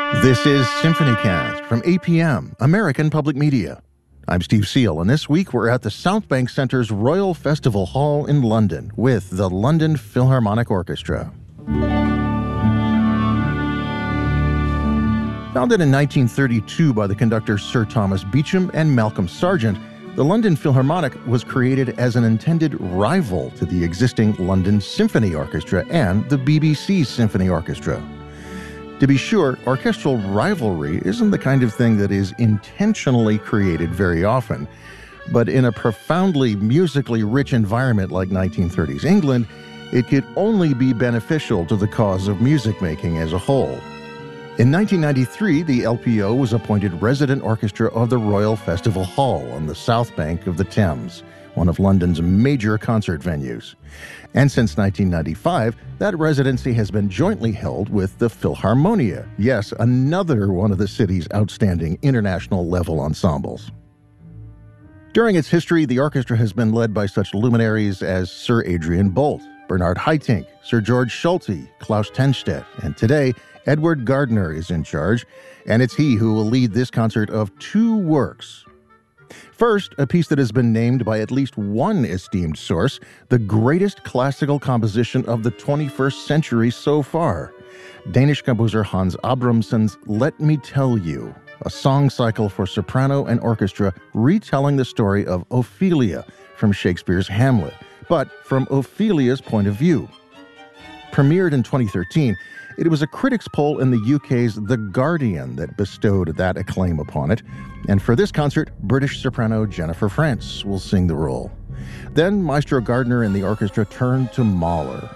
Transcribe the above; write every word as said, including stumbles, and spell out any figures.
This is SymphonyCast from A P M, American Public Media. I'm Steve Seal, and this week we're at the Southbank Centre's Royal Festival Hall in London with the London Philharmonic Orchestra. Founded in nineteen thirty-two by the conductors Sir Thomas Beecham and Malcolm Sargent, the London Philharmonic was created as an intended rival to the existing London Symphony Orchestra and the B B C Symphony Orchestra. To be sure, orchestral rivalry isn't the kind of thing that is intentionally created very often, but in a profoundly musically rich environment like nineteen thirties England, it could only be beneficial to the cause of music making as a whole. In nineteen ninety-three, the L P O was appointed resident orchestra of the Royal Festival Hall on the south bank of the Thames, one of London's major concert venues. And since nineteen ninety-five, that residency has been jointly held with the Philharmonia, yes, another one of the city's outstanding international-level ensembles. During its history, the orchestra has been led by such luminaries as Sir Adrian Boult, Bernard Haitink, Sir George Solti, Klaus Tennstedt, and today, Edward Gardner is in charge, and it's he who will lead this concert of two works. First, a piece that has been named by at least one esteemed source the greatest classical composition of the twenty-first century so far, Danish composer Hans Abramson's Let Me Tell You, a song cycle for soprano and orchestra retelling the story of Ophelia from Shakespeare's Hamlet, but from Ophelia's point of view. Premiered in twenty thirteen, it was a critics' poll in the U K's The Guardian that bestowed that acclaim upon it, and for this concert, British soprano Jennifer Frantz will sing the role. Then Maestro Gardner and the orchestra turned to Mahler,